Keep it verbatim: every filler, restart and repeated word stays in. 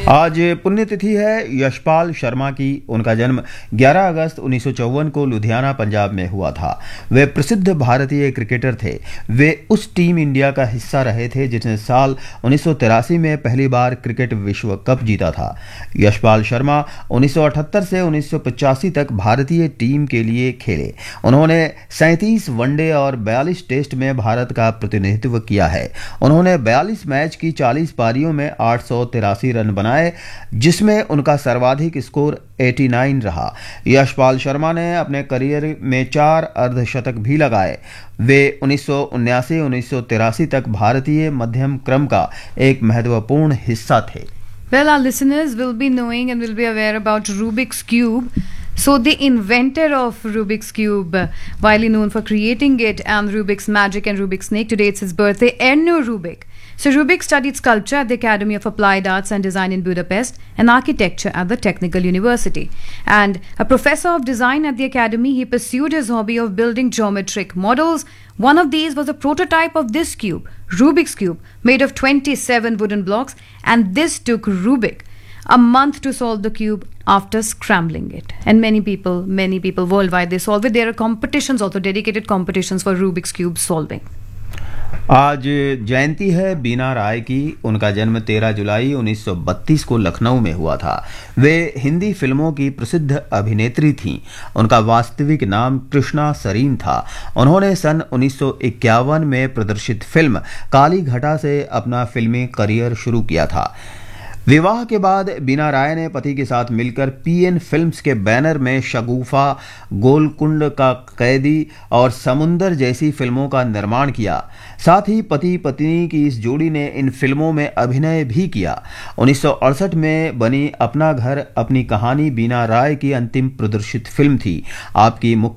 आज पुण्यतिथि है यशपाल शर्मा की। उनका जन्म ग्यारह अगस्त उन्नीस सौ चौवन को लुधियाना पंजाब में हुआ था। वे प्रसिद्ध भारतीय क्रिकेटर थे। वे उस टीम इंडिया का हिस्सा रहे थे जिसने साल उन्नीस सौ तिरासी में पहली बार क्रिकेट विश्व कप जीता था। यशपाल शर्मा उन्नीस सौ अठहत्तर से उन्नीस सौ पचासी तक भारतीय टीम के लिए खेले। उन्होंने सैंतीस वनडे और बयालीस टेस्ट में भारत का प्रतिनिधित्व किया है। उन्होंने बयालीस मैच की चालीस पारियों में आठ सौ तिरासी रन बनाए, जिसमें उनका सर्वाधिक स्कोर नवासी रहा। यशपाल शर्मा ने अपने करियर में चार अर्धशतक भी लगाए। वे उन्नीस सौ उन्यासी उन्नीस सौ तिरासी तक भारतीय मध्यम क्रम का एक महत्वपूर्ण हिस्सा थे। Well, our listeners will be knowing and will be aware about Rubik's Cube. So the inventor of Rubik's Cube, uh, widely known for creating it, and Rubik's Magic and Rubik's Snake, today it's his birthday, Erno Rubik. So Rubik studied sculpture at the Academy of Applied Arts and Design in Budapest and architecture at the Technical University. And a professor of design at the academy, he pursued his hobby of building geometric models. One of these was a prototype of this cube, Rubik's Cube, made of twenty-seven wooden blocks, and this took Rubik a month to solve the cube after scrambling it. And many people, many people worldwide, they solve it. There are competitions, also dedicated competitions for Rubik's Cube solving. आज जयंती है बीना राय की। उनका जन्म तेरह जुलाई उन्नीस सौ बत्तीस को लखनऊ में हुआ था। वे हिंदी फिल्मों की प्रसिद्ध अभिनेत्री थीं। उनका वास्तविक नाम कृष्णा सरीन था। उन्होंने सन उन्नीस सौ इक्यावन में प्रदर्शित फिल्म काली घटा से अपना फिल्मी करियर शुरू किया था। विवाह के बाद बीना राय ने पति के साथ मिलकर पीएन फिल्म्स के बैनर में शगुफा, गोलकुंड का कैदी और समुंदर जैसी फिल्मों का निर्माण किया। साथ ही पति पत्नी की इस जोड़ी ने इन फिल्मों में अभिनय भी किया। उन्नीस सौ अड़सठ में बनी अपना घर अपनी कहानी बीना राय की अंतिम प्रदर्शित फिल्म थी। आपकी मुख्य